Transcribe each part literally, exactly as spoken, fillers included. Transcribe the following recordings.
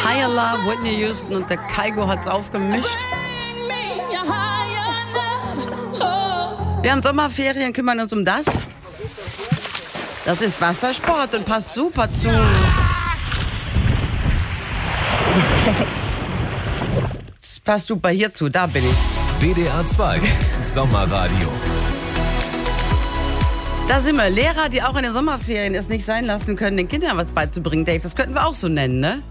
Higher Love, Whitney Houston und der Kygo hat's aufgemischt. Wir haben Sommerferien, kümmern uns um das. Das ist Wassersport und passt super zu. Das passt super hierzu, da bin ich. W D R zwei Sommerradio. Da sind wir. Lehrer, die auch in den Sommerferien es nicht sein lassen können, den Kindern was beizubringen. Dave, das könnten wir auch so nennen, ne?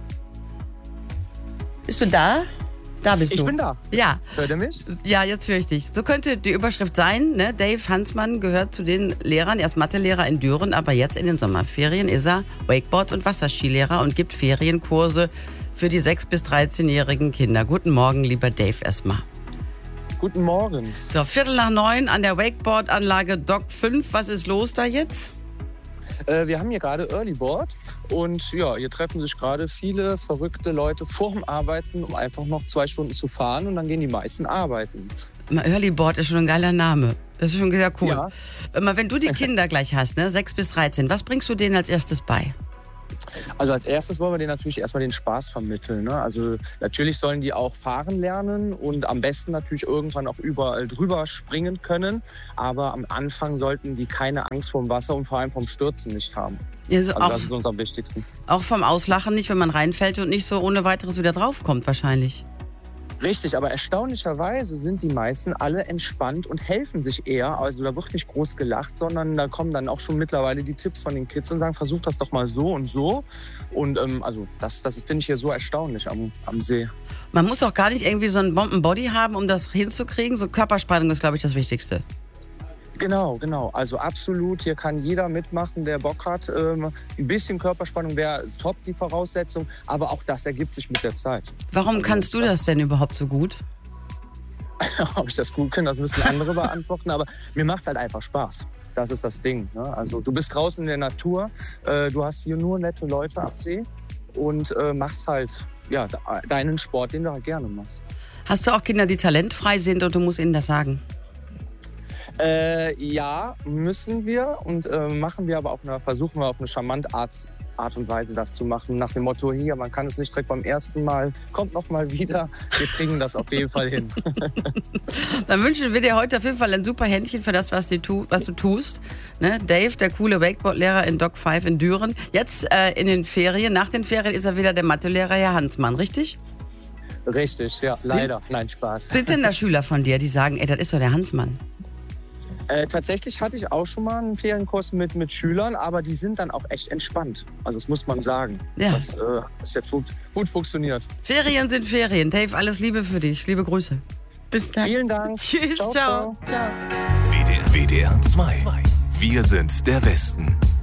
Bist du da? Da bist ich du. Ich bin da. Ja. Hört ihr mich? Ja, jetzt höre ich dich. So könnte die Überschrift sein, ne? Dave Hansmann gehört zu den Lehrern, er ist Mathelehrer in Düren, aber jetzt in den Sommerferien ist er Wakeboard- und Wasserskilehrer und gibt Ferienkurse für die sechs- bis dreizehnjährigen Kinder. Guten Morgen, lieber Dave, erstmal. Guten Morgen. So, Viertel nach neun an der Wakeboard-Anlage Dock fünf. Was ist los da jetzt? Äh, wir haben hier gerade Early Board und ja, hier treffen sich gerade viele verrückte Leute vorm Arbeiten, um einfach noch zwei Stunden zu fahren und dann gehen die meisten arbeiten. Early Board ist schon ein geiler Name. Das ist schon sehr cool. Ja. Wenn du die Kinder gleich hast, ne, sechs bis dreizehn, was bringst du denen als erstes bei? Also als erstes wollen wir denen natürlich erstmal den Spaß vermitteln. Ne? Also natürlich sollen die auch fahren lernen und am besten natürlich irgendwann auch überall drüber springen können. Aber am Anfang sollten die keine Angst vor dem Wasser und vor allem vom Stürzen nicht haben. Also, also auch, das ist uns am wichtigsten. Auch vom Auslachen nicht, wenn man reinfällt und nicht so ohne weiteres wieder draufkommt wahrscheinlich. Richtig, aber erstaunlicherweise sind die meisten alle entspannt und helfen sich eher. Also da wird nicht groß gelacht, sondern da kommen dann auch schon mittlerweile die Tipps von den Kids und sagen, versuch das doch mal so und so. Und ähm, also das, das finde ich hier so erstaunlich am, am See. Man muss auch gar nicht irgendwie so einen Bombenbody haben, um das hinzukriegen. So Körperspannung ist, glaube ich, das Wichtigste. Genau, genau. Also absolut, hier kann jeder mitmachen, der Bock hat. Ähm, ein bisschen Körperspannung wäre top, die Voraussetzung, aber auch das ergibt sich mit der Zeit. Warum also, kannst du das, das denn überhaupt so gut? Ob ich das gut kann, das müssen andere beantworten, aber mir macht es halt einfach Spaß. Das ist das Ding. Ne? Also du bist draußen in der Natur, äh, du hast hier nur nette Leute am See und äh, machst halt ja, deinen Sport, den du halt gerne machst. Hast du auch Kinder, die talentfrei sind und du musst ihnen das sagen? Äh, ja, müssen wir und äh, machen wir aber auf eine, versuchen wir auf eine charmante Art, Art und Weise das zu machen. Nach dem Motto, hier, man kann es nicht direkt beim ersten Mal, kommt noch mal wieder, wir kriegen das auf jeden Fall hin. Dann wünschen wir dir heute auf jeden Fall ein super Händchen für das, was du, tu, was du tust. Ne? Dave, der coole Wakeboard-Lehrer in Dock fünf in Düren. Jetzt äh, in den Ferien, nach den Ferien ist er wieder der Mathelehrer Herr Hansmann, richtig? Richtig, ja, sind, leider. Nein, Spaß. Sind denn da Schüler von dir, die sagen, ey, das ist doch der Hansmann? Äh, tatsächlich hatte ich auch schon mal einen Ferienkurs mit, mit Schülern, aber die sind dann auch echt entspannt. Also das muss man sagen. Ja. Das äh, ist jetzt gut, gut funktioniert. Ferien sind Ferien. Dave, alles Liebe für dich. Liebe Grüße. Bis dann. Vielen Dank. Tschüss, ciao. ciao. ciao. W D R zwei. Wir sind der Westen.